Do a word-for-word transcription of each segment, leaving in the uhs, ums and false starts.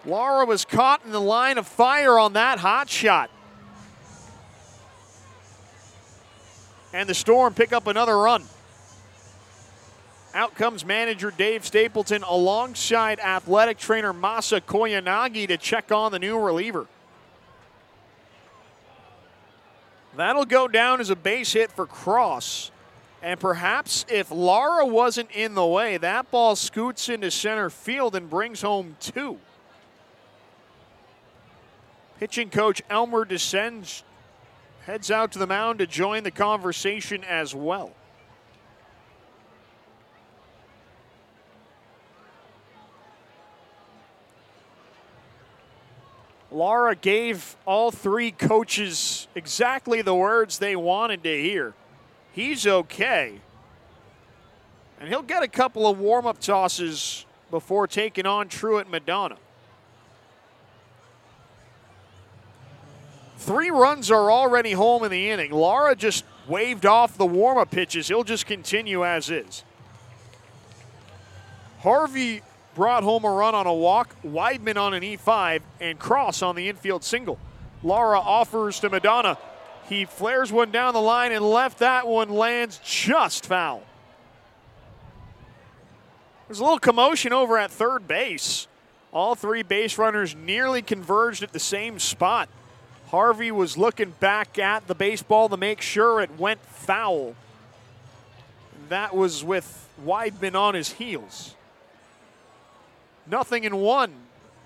Lara was caught in the line of fire on that hot shot. And the Storm pick up another run. Out comes manager Dave Stapleton alongside athletic trainer Masa Koyanagi to check on the new reliever. That'll go down as a base hit for Cross. And perhaps if Lara wasn't in the way, that ball scoots into center field and brings home two. Pitching coach Elmer descends, heads out to the mound to join the conversation as well. Lara gave all three coaches exactly the words they wanted to hear. He's okay. And he'll get a couple of warm-up tosses before taking on Truett Madonna. Three runs are already home in the inning. Lara just waved off the warm-up pitches. He'll just continue as is. Harvey brought home a run on a walk, Weidman on an E five, and Cross on the infield single. Lara offers to Madonna. He flares one down the line and left. That one lands just foul. There's a little commotion over at third base. All three base runners nearly converged at the same spot. Harvey was looking back at the baseball to make sure it went foul. That was with Weidman on his heels. Nothing in one.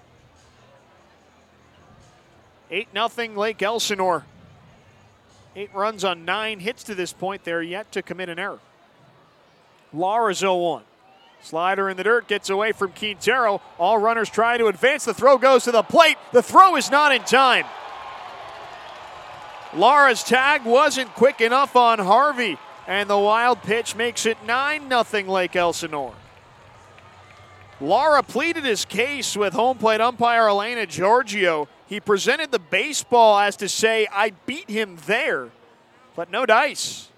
eight nothing Lake Elsinore. Eight runs on nine hits to this point. They're yet to commit an error. Lara's oh one. Slider in the dirt gets away from Quintero. All runners try to advance. The throw goes to the plate. The throw is not in time. Lara's tag wasn't quick enough on Harvey, and the wild pitch makes it nine nothing Lake Elsinore. Lara pleaded his case with home plate umpire Elena Giorgio. He presented the baseball as to say, I beat him there, but no dice.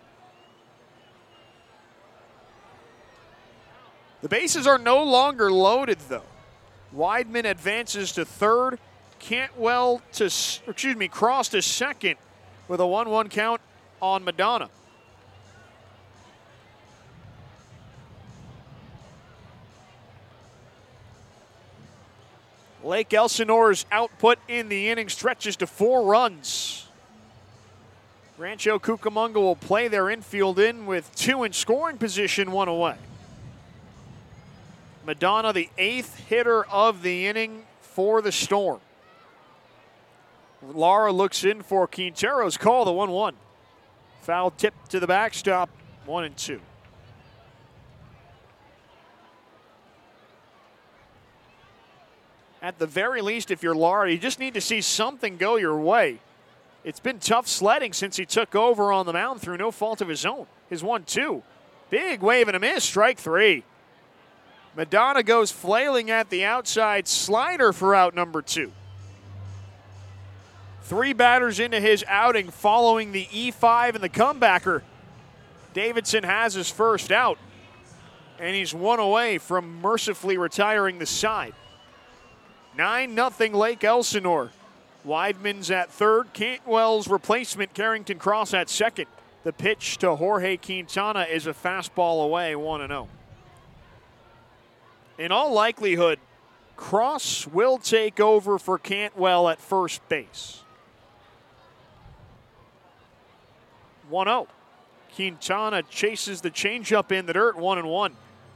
The bases are no longer loaded, though. Weidman advances to third. Cantwell to, excuse me, Cross to second with a one one count on Madonna. Lake Elsinore's output in the inning stretches to four runs. Rancho Cucamonga will play their infield in with two in scoring position, one away. Madonna, the eighth hitter of the inning for the Storm. Lara looks in for Quintero's call, the one one. Foul tip to the backstop, one and two. At the very least, if you're Lara, you just need to see something go your way. It's been tough sledding since he took over on the mound through no fault of his own. His one two. Big wave and a miss, strike three. Madonna goes flailing at the outside, slider for out number two. Three batters into his outing following the E five and the comebacker. Davidson has his first out, and he's one away from mercifully retiring the side. nine nothing Lake Elsinore. Weidman's at third. Cantwell's replacement, Carrington Cross, at second. The pitch to Jorge Quintana is a fastball away, one and oh. In all likelihood, Cross will take over for Cantwell at first base. one oh. Quintana chases the changeup in the dirt, one and one.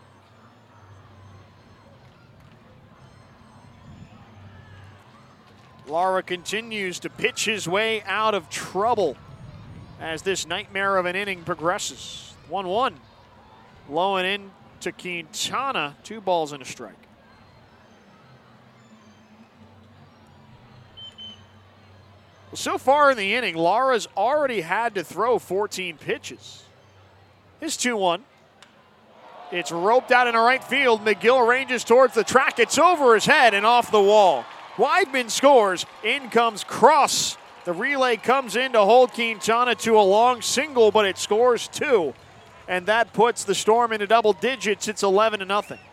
Lara continues to pitch his way out of trouble as this nightmare of an inning progresses. one one. Low and in to Quintana. Two balls and a strike. Well, so far in the inning, Lara's already had to throw fourteen pitches. His two one. It's roped out into right field. McGill ranges towards the track. It's over his head and off the wall. Weidman scores. In comes Cross. The relay comes in to hold Quintana to a long single, but it scores two. And that puts the Storm into double digits. It's eleven to nothing.